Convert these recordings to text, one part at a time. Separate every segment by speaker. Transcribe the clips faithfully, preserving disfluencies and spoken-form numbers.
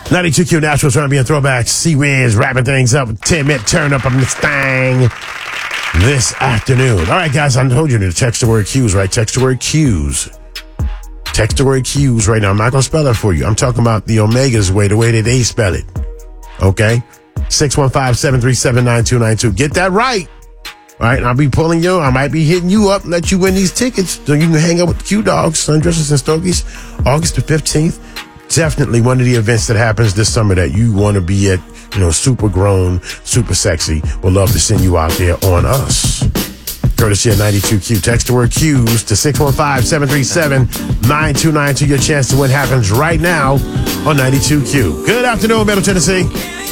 Speaker 1: ninety-two Q Nashville's trying to be a throwback. C-Wiz wrapping things up with ten-minute turn up on this thing this afternoon. All right, guys, I told you to text the word Q's, right? Text the word Q's. Text the word Q's right now. I'm not going to spell that for you. I'm talking about the Omega's way, the way that they spell it. Okay? six one five, seven three seven, nine two nine two. Get that right. All right, I'll be pulling you. I might be hitting you up, let you win these tickets so you can hang out with the Q-Dogs, Sundresses and Stogies, August the fifteenth. Definitely one of the events that happens this summer that you want to be at, you know, super grown, super sexy. We'll love to send you out there on us. Courtesy of ninety-two Q. Text the word Q's to six one five, seven three seven, nine two nine two. Your chance to win happens right now on ninety-two Q. Good afternoon, Middle Tennessee.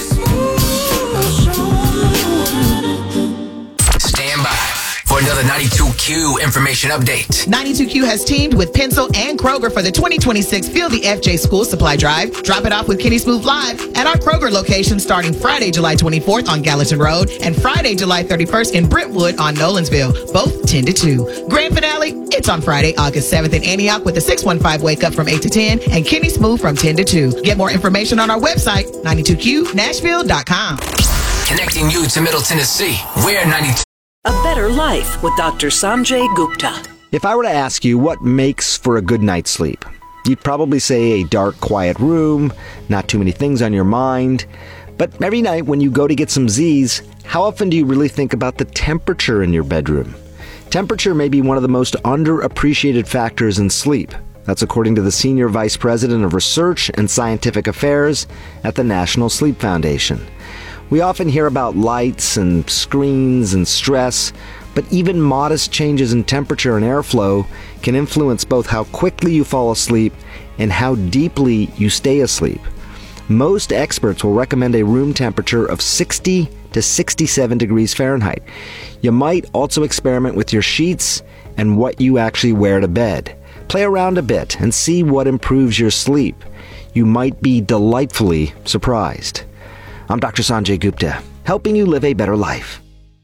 Speaker 2: Another ninety-two Q information update.
Speaker 3: ninety-two Q has teamed with Pencil and Kroger for the twenty twenty-six Feel the F J School Supply Drive. Drop it off with Kenny Smooth Live at our Kroger location starting Friday, July twenty-fourth on Gallatin Road and Friday, July thirty-first in Brentwood on Nolansville, both ten to two. Grand finale, it's on Friday, August seventh in Antioch with the six one five Wake Up from eight to ten and Kenny Smooth from ten to two. Get more information on our website, ninety-two Q Nashville dot com.
Speaker 2: Connecting you to Middle Tennessee. We're ninety-two.
Speaker 4: A Better Life with Doctor Sanjay Gupta.
Speaker 5: If I were to ask you what makes for a good night's sleep, you'd probably say a dark, quiet room, not too many things on your mind. But every night when you go to get some Z's, how often do you really think about the temperature in your bedroom? Temperature may be one of the most underappreciated factors in sleep. That's according to the Senior Vice President of Research and Scientific Affairs at the National Sleep Foundation. We often hear about lights and screens and stress, but even modest changes in temperature and airflow can influence both how quickly you fall asleep and how deeply you stay asleep. Most experts will recommend a room temperature of sixty to sixty-seven degrees Fahrenheit. You might also experiment with your sheets and what you actually wear to bed. Play around a bit and see what improves your sleep. You might be delightfully surprised. I'm Doctor Sanjay Gupta, helping you live a better life.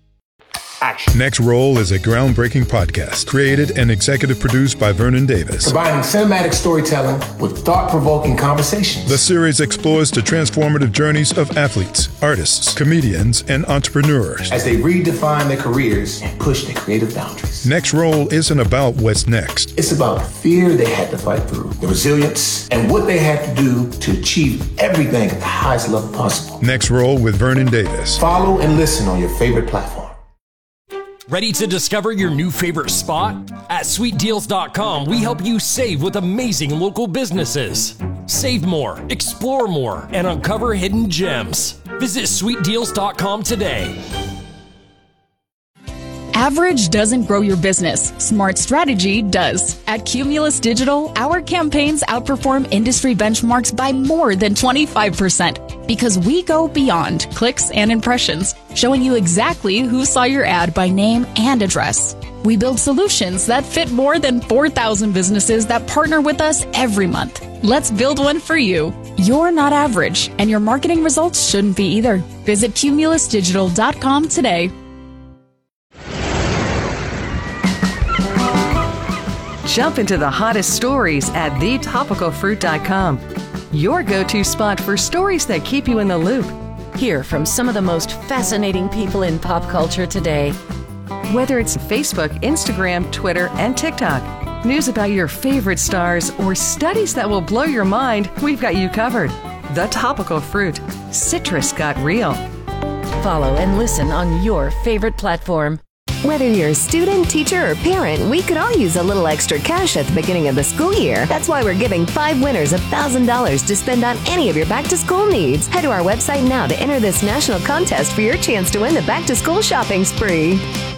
Speaker 6: Action. Next Roll is a groundbreaking podcast created and executive produced by Vernon Davis.
Speaker 7: Combining cinematic storytelling with thought-provoking conversations.
Speaker 6: The series explores the transformative journeys of athletes, artists, comedians, and entrepreneurs
Speaker 7: as they redefine their careers and push their creative boundaries.
Speaker 6: Next Roll isn't about what's next.
Speaker 7: It's about the fear they had to fight through, the resilience, and what they had to do to achieve everything at the highest level possible.
Speaker 6: Next Roll with Vernon Davis.
Speaker 7: Follow and listen on your favorite platform.
Speaker 8: Ready to discover your new favorite spot? At sweet deals dot com, we help you save with amazing local businesses. Save more, explore more, and uncover hidden gems. Visit sweet deals dot com today.
Speaker 9: Average doesn't grow your business. Smart strategy does. At Cumulus Digital, our campaigns outperform industry benchmarks by more than twenty-five percent because we go beyond clicks and impressions, showing you exactly who saw your ad by name and address. We build solutions that fit more than four thousand businesses that partner with us every month. Let's build one for you. You're not average, and your marketing results shouldn't be either. Visit cumulus digital dot com today.
Speaker 10: Jump into the hottest stories at the topical fruit dot com. Your go-to spot for stories that keep you in the loop.
Speaker 11: Hear from some of the most fascinating people in pop culture today.
Speaker 10: Whether it's Facebook, Instagram, Twitter, and TikTok, news about your favorite stars, or studies that will blow your mind, we've got you covered. The Topical Fruit. Citrus got real.
Speaker 11: Follow and listen on your favorite platform.
Speaker 12: Whether you're a student, teacher, or parent, we could all use a little extra cash at the beginning of the school year. That's why we're giving five winners one thousand dollars to spend on any of your back-to-school needs. Head to our website now to enter this national contest for your chance to win the back-to-school shopping spree.